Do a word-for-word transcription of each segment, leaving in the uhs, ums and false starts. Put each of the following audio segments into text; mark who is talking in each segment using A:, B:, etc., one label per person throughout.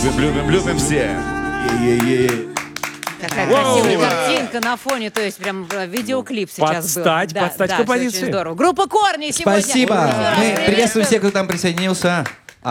A: Любим, любим, любим все. Е-е-е.
B: Такая красивая картинка на фоне, то есть прям видеоклип сейчас был.
C: Подстать,
B: Да,
C: подстать
B: да,
C: композиции.
B: очень здорово. Группа «Корни» сегодня.
D: Спасибо.
B: Еще раз
D: Мы
B: приветствуем.
D: приветствуем всех, кто там присоединился.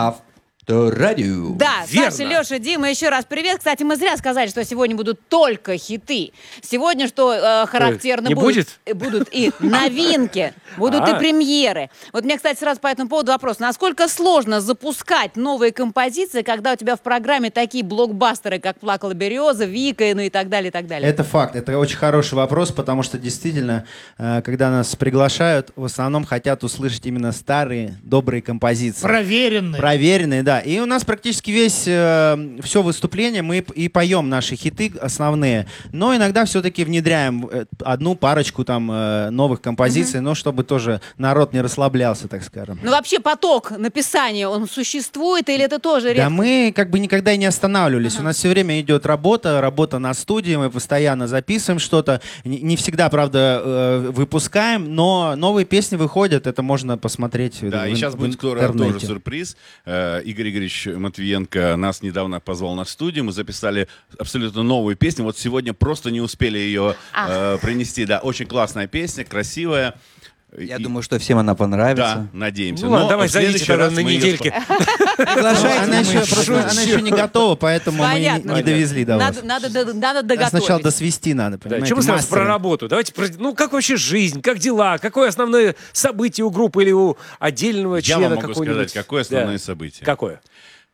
D: Авторадио.
B: Да,
C: Верно.
B: Саша, Леша, Дима, еще раз привет. Кстати, мы зря сказали, что сегодня будут только хиты. Сегодня, что э, характерно,
C: не
B: будут,
C: будет?
B: э, будут и новинки, будут и
C: А.
B: премьеры. Вот мне, кстати, сразу по этому поводу вопрос. Насколько сложно запускать новые композиции, когда у тебя в программе такие блокбастеры, как «Плакала береза», «Вика», ну и так далее, и так далее?
E: Это факт. Это очень хороший вопрос, потому что действительно, э, когда нас приглашают, в основном хотят услышать именно старые, добрые композиции.
F: Проверенные.
E: Проверенные, да. И у нас практически весь, э, все выступление мы и поем наши хиты основные. Но иногда все-таки внедряем э, одну парочку там э, новых композиций, но чтобы тоже народ не расслаблялся, так скажем.
B: Ну вообще поток написания, он существует или это тоже
E: Да
B: редко?
E: мы как бы никогда и не останавливались. У нас все время идет работа, работа на студии, мы постоянно записываем что-то. Не, не всегда, правда, э, выпускаем, но новые песни выходят, это можно посмотреть.
A: Да,
E: в,
A: и сейчас
E: в
A: будет скоро
E: интернете.
A: тоже сюрприз. Э, Игорь Игоревич Матвиенко нас недавно позвал на студию, мы записали абсолютно новую песню. Вот сегодня просто не успели ее э, принести. Да, очень классная песня, красивая.
D: Я
A: И-
D: думаю, что всем она понравится.
A: Да, надеемся.
C: Ну ладно,
A: Но
C: давай,
A: в следующий
C: зайдите тогда
A: раз
C: на
A: мы её
C: недельке.
A: спо-
E: Приглашайте, она, еще, просто, она еще не готова, поэтому мы не,
B: Понятно.
E: не довезли до вас.
B: Надо, надо, надо, надо
E: А
B: доготовить.
E: сначала досвести надо,
C: Да,
E: понимаете?
C: чем мы с вами
E: мастеры.
C: про работу? Давайте, про- ну, как вообще жизнь, как дела, какое основное событие у группы или у отдельного
A: Я
C: члена
A: вам могу
C: какого-нибудь?
A: сказать, какое основное
C: Да.
A: событие.
C: Какое?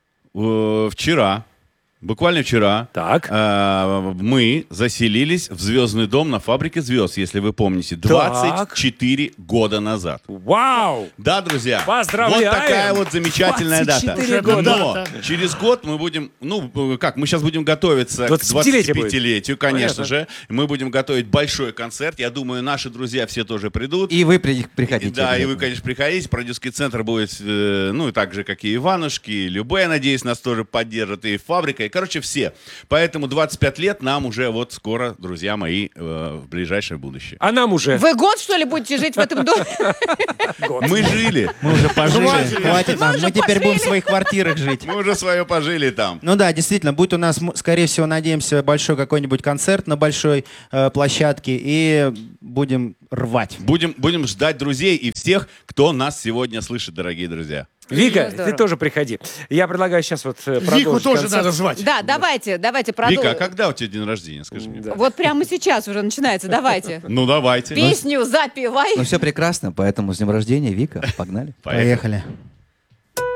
A: Э, Вчера, буквально вчера,
C: Так.
A: э, мы заселились в Звездный дом на фабрике звезд, если вы помните, двадцать четыре года назад.
C: Вау!
A: Да, друзья.
C: Поздравляем!
A: Вот такая вот замечательная
C: двадцать
A: дата.
C: четыре
F: года.
A: Но
F: Дата.
A: через год мы будем, ну, э, как, мы сейчас будем готовиться к
C: двадцатипятилетие будет.
A: двадцатипятилетию, конечно
C: Понятно.
A: же. Мы будем готовить большой концерт. Я думаю, наши друзья все тоже придут.
D: И вы при- приходите.
A: И да, и вы,
D: обязательно.
A: конечно, приходите. Продюсерский центр будет, э, ну, так же, как и Иванушки, и Любэ, я надеюсь, нас тоже поддержат, и Фабрика, и, короче, все. Поэтому двадцать пять лет нам уже вот скоро, друзья мои, э, в ближайшее будущее.
C: А нам уже.
B: Вы год, что ли, будете жить в этом доме?
A: Мы жили,
E: Мы уже пожили,
F: Хватит.
E: хватит нам.
B: уже
E: Мы теперь будем в
B: пожили.
E: своих квартирах жить.
A: мы уже свое пожили там.
E: Ну да, действительно, будет у нас, м, скорее всего, надеемся, большой какой-нибудь концерт на большой э, площадке, и будем рвать.
A: Будем, будем ждать друзей и всех, кто нас сегодня слышит, дорогие друзья.
C: Вика,
B: Здорово.
C: ты тоже приходи. Я предлагаю сейчас вот э, продолжить
F: Вику тоже
C: концерт.
F: надо звать.
B: Да, давайте, давайте продолжим.
A: Вика, а когда у тебя день рождения, скажи мне?
C: Да.
B: Вот прямо сейчас уже начинается, давайте.
A: Ну, давайте.
B: Песню запевай.
D: Ну все прекрасно, поэтому с днем рождения, Вика, погнали.
A: Поехали.
E: Поехали.